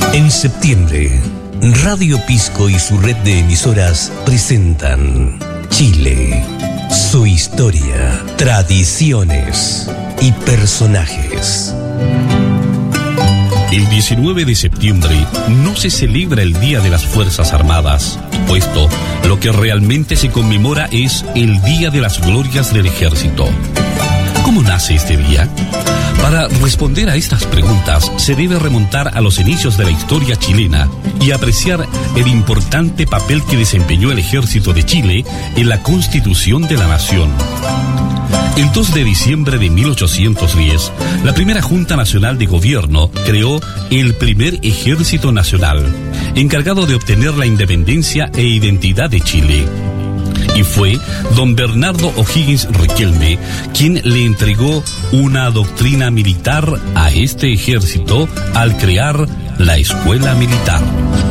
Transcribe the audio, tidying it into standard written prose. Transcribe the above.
En septiembre, Radio Pisco y su red de emisoras presentan Chile, su historia, tradiciones y personajes. El 19 de septiembre no se celebra el Día de las Fuerzas Armadas, puesto lo que realmente se conmemora es el Día de las Glorias del Ejército. ¿Cómo nace este día? Para responder a estas preguntas se debe remontar a los inicios de la historia chilena y apreciar el importante papel que desempeñó el Ejército de Chile en la Constitución de la Nación. El 2 de diciembre de 1810, la primera Junta Nacional de Gobierno creó el primer Ejército Nacional, encargado de obtener la independencia e identidad de Chile. Y fue don Bernardo O'Higgins Riquelme quien le entregó una doctrina militar a este ejército al crear la Escuela Militar.